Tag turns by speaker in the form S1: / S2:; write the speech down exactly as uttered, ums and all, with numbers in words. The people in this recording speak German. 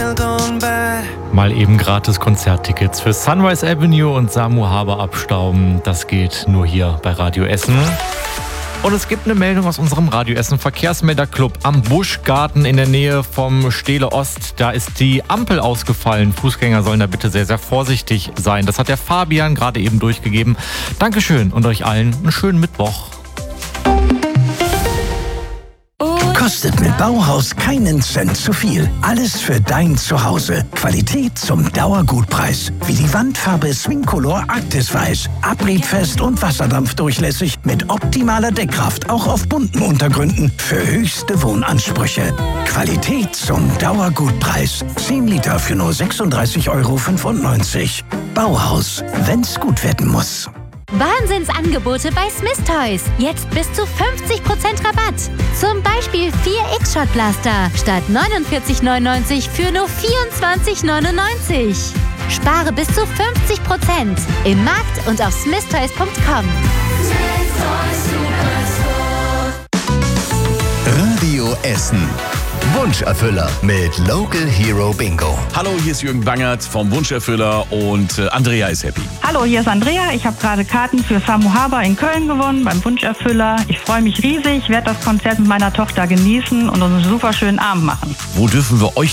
S1: Mal eben gratis Konzerttickets für Sunrise Avenue und Samu Haber abstauben. Das geht nur hier bei Radio Essen. Und es gibt eine Meldung aus unserem Radio Essen Verkehrsmelderclub am Buschgarten in der Nähe vom Stehle Ost. Da ist die Ampel ausgefallen. Fußgänger sollen da bitte sehr, sehr vorsichtig sein. Das hat der Fabian gerade eben durchgegeben. Dankeschön und euch allen einen schönen Mittwoch.
S2: Kostet mit Bauhaus keinen Cent zu viel. Alles für dein Zuhause. Qualität zum Dauergutpreis. Wie die Wandfarbe Swingcolor Arktis Weiß. Abriebfest und wasserdampfdurchlässig mit optimaler Deckkraft. Auch auf bunten Untergründen für höchste Wohnansprüche. Qualität zum Dauergutpreis. zehn Liter für nur sechsunddreißig Euro fünfundneunzig. Bauhaus, wenn's gut werden muss.
S3: Wahnsinnsangebote bei Smith Toys. Jetzt bis zu fünfzig Prozent Rabatt. Zum Beispiel vier X-Shot-Blaster statt neunundvierzig neunundneunzig für nur vierundzwanzig neunundneunzig. Spare bis zu fünfzig Prozent im Markt und auf smith toys punkt com.
S4: Radio Essen. Wunscherfüller mit Local Hero Bingo.
S5: Hallo, hier ist Jürgen Bangert vom Wunscherfüller und äh, Andrea ist happy.
S6: Hallo, hier ist Andrea. Ich habe gerade Karten für Samu Haber in Köln gewonnen beim Wunscherfüller. Ich freue mich riesig, werde das Konzert mit meiner Tochter genießen und uns einen super schönen Abend machen.
S5: Wo dürfen wir euch